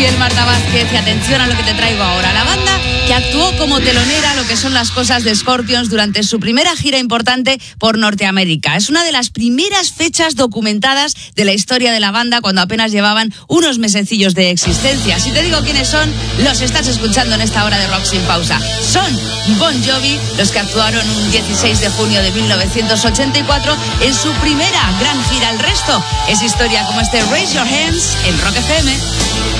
el Marta Vázquez, y atención a lo que te traigo ahora. La banda que actuó como telonera lo que son las cosas de Scorpions durante su primera gira importante por Norteamérica. Es una de las primeras fechas documentadas de la historia de la banda cuando apenas llevaban unos mesecillos de existencia. Si te digo quiénes son, los estás escuchando en esta hora de Rock Sin Pausa. Son Bon Jovi, los que actuaron un 16 de junio de 1984 en su primera gran gira. El resto es historia, como este Raise Your Hands en Rock FM.